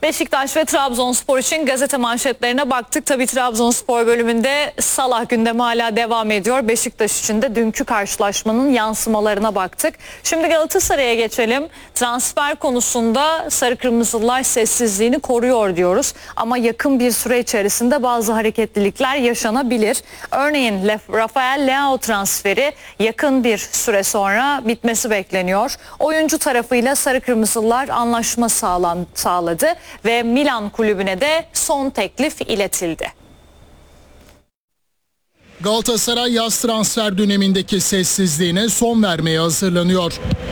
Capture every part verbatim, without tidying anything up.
Beşiktaş ve Trabzonspor için gazete manşetlerine baktık. Tabii Trabzonspor bölümünde Salah gündemi hala devam ediyor. Beşiktaş için de dünkü karşılaşmanın yansımalarına baktık. Şimdi Galatasaray'a geçelim. Transfer konusunda sarı kırmızılar sessizliğini koruyor diyoruz. Ama yakın bir süre içerisinde bazı hareketlilikler yaşanabilir. Örneğin Rafael Leao transferi yakın bir süre sonra bitmesi bekleniyor. Oyuncu tarafıyla sarı kırmızılar anlaşma sağlan, sağladı ve Milan kulübüne de son teklif iletildi. Galatasaray yaz transfer dönemindeki sessizliğine son vermeye hazırlanıyor.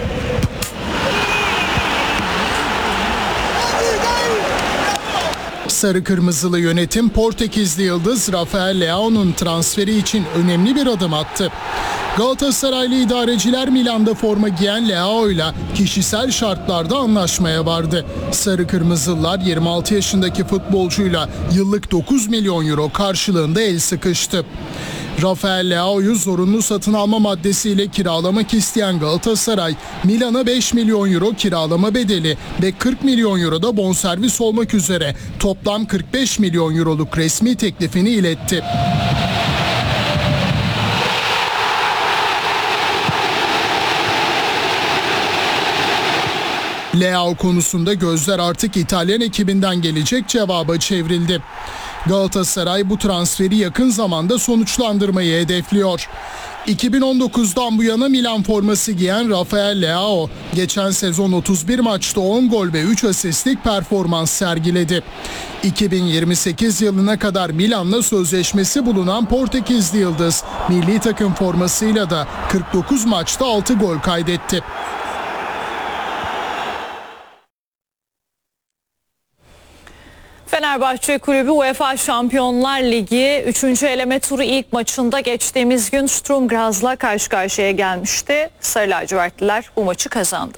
Sarı kırmızılı yönetim Portekizli yıldız Rafael Leao'nun transferi için önemli bir adım attı. Galatasaraylı idareciler Milan'da forma giyen Leao ile kişisel şartlarda anlaşmaya vardı. Sarı kırmızılar yirmi altı yaşındaki futbolcuyla yıllık dokuz milyon euro karşılığında el sıkıştı. Rafael Leao'yu zorunlu satın alma maddesiyle kiralamak isteyen Galatasaray, Milan'a beş milyon euro kiralama bedeli ve kırk milyon euro da bonservis olmak üzere toplam kırk beş milyon euroluk resmi teklifini iletti. Leao konusunda gözler artık İtalyan ekibinden gelecek cevaba çevrildi. Galatasaray bu transferi yakın zamanda sonuçlandırmayı hedefliyor. iki bin on dokuzdan bu yana Milan forması giyen Rafael Leao, geçen sezon otuz bir maçta on gol ve üç asistlik performans sergiledi. iki bin yirmi sekiz yılına kadar Milan'la sözleşmesi bulunan Portekizli yıldız, milli takım formasıyla da kırk dokuz maçta altı gol kaydetti. Fenerbahçe Kulübü UEFA Şampiyonlar Ligi üçüncü eleme turu ilk maçında geçtiğimiz gün Sturm Graz'la karşı karşıya gelmişti. Sarı lacivertliler bu maçı kazandı.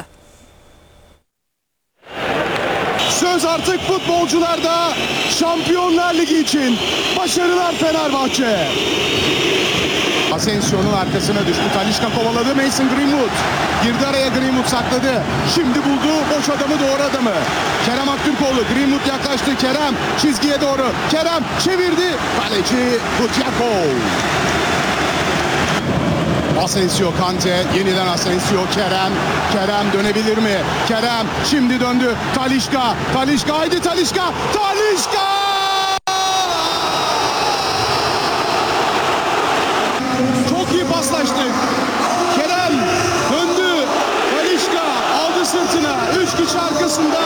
Söz artık futbolcularda. Şampiyonlar Ligi için başarılar Fenerbahçe. Asensio'nun arkasına düştü. Talisca kovaladı. Mason Greenwood girdi araya, Greenwood sakladı. Şimdi buldu boş adamı, doğru adamı. Kerem Aktürkoğlu, Greenwood yaklaştı. Kerem çizgiye doğru. Kerem çevirdi. Kaleci Gutiakov. Asensio, Kante, yeniden Asensio, Kerem. Kerem dönebilir mi? Kerem şimdi döndü. Talisca, Talisca, haydi Talisca. Talisca! Çok iyi paslaştık. Kerem döndü. Talisca aldı sırtına. Üç kişi arkasında.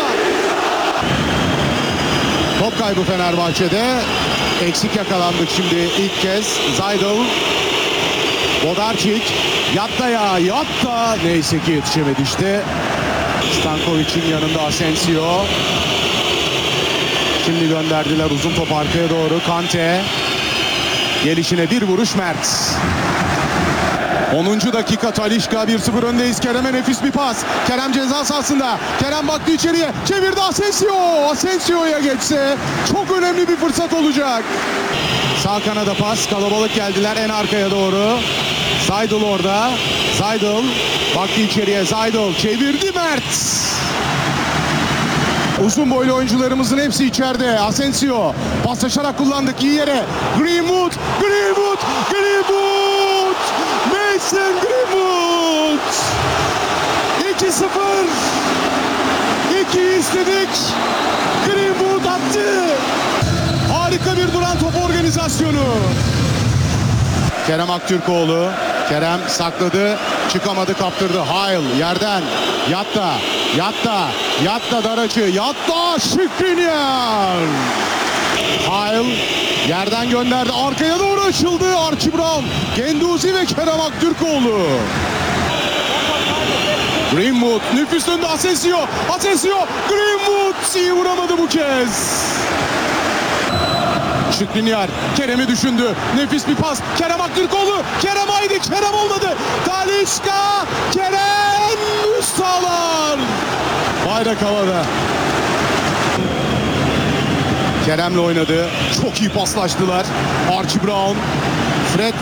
Top kaybı Fenerbahçe'de. Eksik yakalandık şimdi ilk kez. Zaydel. Bodarčić. Yatta ya yatta. Neyse ki yetişemedi işte. Stankovic'in yanında Asensio. Şimdi gönderdiler uzun top arkaya doğru. Kante. Gelişine bir vuruş Mert. onuncu dakika Talisca, bir sıfır öndeyiz. Kerem'e nefis bir pas. Kerem ceza sahasında. Kerem baktı içeriye. Çevirdi Asensio. Asensio'ya geçse çok önemli bir fırsat olacak. Sağ kanada pas. Kalabalık geldiler en arkaya doğru. Zaydel orada. Zaydel baktı içeriye. Zaydel çevirdi Mert. Uzun boylu oyuncularımızın hepsi içeride. Asensio paslaşarak kullandık iyi yere. Greenwood, Greenwood, Greenwood. Mason Greenwood. iki sıfır. ikiyi istedik. Greenwood attı. Harika bir duran top organizasyonu. Kerem Aktürkoğlu. Kerem sakladı. Çıkamadı, kaptırdı. Hayl yerden. Yatta. Yatta. Yatta dar açı. Yatta Skriniar. Hayl yerden gönderdi. Arkaya doğru açıldı. Archie Brown. Genduzi ve Kerem Aktürkoğlu. Greenwood nefis önde. Asensio. Asensio. Greenwood iyi vuramadı bu kez. Skriniar Kerem'i düşündü. Nefis bir pas. Kerem Aktürkoğlu. Kerem haydi. Kerem olmadı. Talisca. Kerem üst sağlar. Bayrak havada. Kerem'le oynadı. Çok iyi paslaştılar. Archie Brown. Fred